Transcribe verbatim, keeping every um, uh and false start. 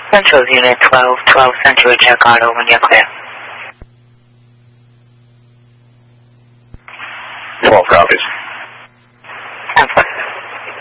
Central Unit twelve, twelve Central, check out over when you're clear.